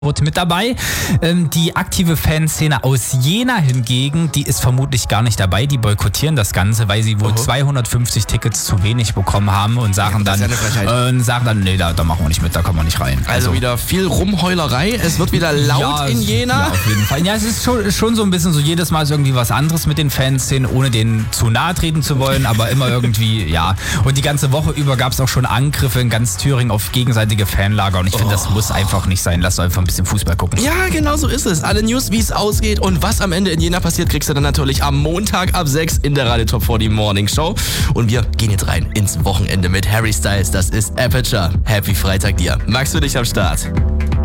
mit dabei. Die aktive Fanszene aus Jena hingegen, die ist vermutlich gar nicht dabei. Die boykottieren das Ganze, weil sie wohl 250 Tickets zu wenig bekommen haben und sagen dann, nee, da machen wir nicht mit, da kommen wir nicht rein. Also wieder viel Rumheulerei, es wird wieder laut in Jena. Ja, auf jeden Fall. Ja, es ist schon so ein bisschen so, jedes Mal ist irgendwie was anderes mit den Fanszenen, ohne denen zu nahe treten zu wollen, aber immer irgendwie, ja. Und die ganze Woche über gab es auch schon Angriffe in ganz Thüringen auf gegenseitige Fanlager und ich finde, das muss einfach nicht sein. Lasst einfach ein bisschen Fußball gucken. Ja, genau so ist es. Alle News, wie es ausgeht und was am Ende in Jena passiert, kriegst du dann natürlich am Montag ab 6 in der Radio Top 40 Morning Show. Und wir gehen jetzt rein ins Wochenende mit Harry Styles. Das ist Aperture. Happy Freitag dir. Max für dich am Start.